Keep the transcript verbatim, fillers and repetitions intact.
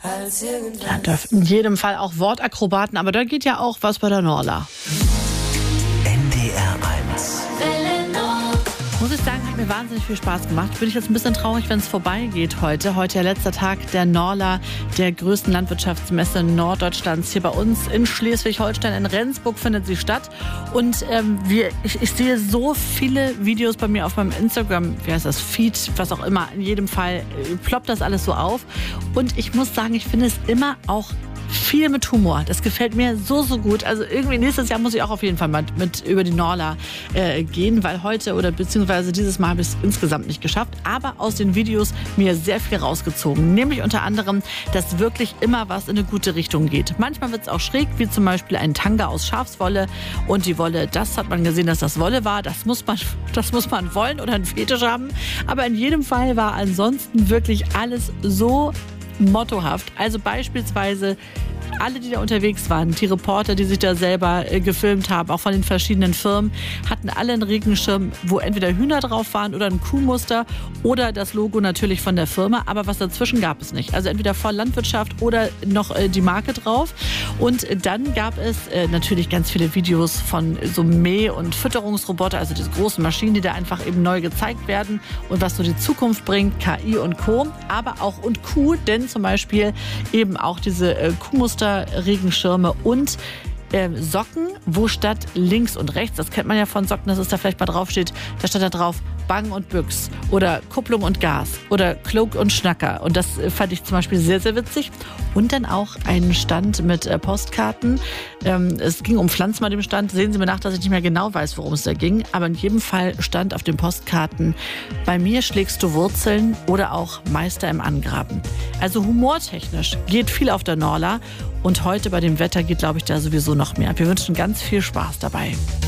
Da dürfen in jedem Fall auch Wortakrobaten, aber da geht ja auch was bei der Norla. N D R eins. Muss ich sagen, hat mir wahnsinnig viel Spaß gemacht. Bin ich jetzt ein bisschen traurig, wenn es vorbeigeht heute. Heute ja letzter Tag der Norla, der größten Landwirtschaftsmesse Norddeutschlands. Hier bei uns in Schleswig-Holstein, in Rendsburg findet sie statt. Und ähm, wir, ich, ich sehe so viele Videos bei mir auf meinem Instagram, wie heißt das, Feed, was auch immer. In jedem Fall äh, ploppt das alles so auf. Und ich muss sagen, ich finde es immer auch viel mit Humor. Das gefällt mir so, so gut. Also irgendwie nächstes Jahr muss ich auch auf jeden Fall mal mit über die Norla äh, gehen, weil heute oder beziehungsweise dieses Mal habe ich es insgesamt nicht geschafft. Aber aus den Videos mir sehr viel rausgezogen. Nämlich unter anderem, dass wirklich immer was in eine gute Richtung geht. Manchmal wird es auch schräg, wie zum Beispiel ein Tanga aus Schafswolle. Und die Wolle, das hat man gesehen, dass das Wolle war. Das muss man, das muss man wollen oder einen Fetisch haben. Aber in jedem Fall war ansonsten wirklich alles so mottohaft. Also beispielsweise alle, die da unterwegs waren, die Reporter, die sich da selber äh, gefilmt haben, auch von den verschiedenen Firmen, hatten alle einen Regenschirm, wo entweder Hühner drauf waren oder ein Kuhmuster oder das Logo natürlich von der Firma. Aber was dazwischen gab es nicht. Also entweder voll Landwirtschaft oder noch äh, die Marke drauf. Und dann gab es äh, natürlich ganz viele Videos von so Mäh- und Fütterungsroboter, also diese großen Maschinen, die da einfach eben neu gezeigt werden und was so die Zukunft bringt, K I und Co. Aber auch und Kuh, denn zum Beispiel eben auch diese äh, Kuhmuster, Regenschirme und äh, Socken, wo statt links und rechts, das kennt man ja von Socken, dass es da vielleicht mal drauf steht, da steht da drauf Bang und Büchs oder Kupplung und Gas oder Cloak und Schnacker. Und das fand ich zum Beispiel sehr, sehr witzig. Und dann auch einen Stand mit äh, Postkarten. Ähm, es ging um Pflanzen bei dem Stand. Sehen Sie mir nach, dass ich nicht mehr genau weiß, worum es da ging. Aber in jedem Fall stand auf den Postkarten: Bei mir schlägst du Wurzeln oder auch Meister im Angraben. Also humortechnisch geht viel auf der Norla. Und heute bei dem Wetter geht, glaube ich, da sowieso noch mehr. Wir wünschen ganz viel Spaß dabei.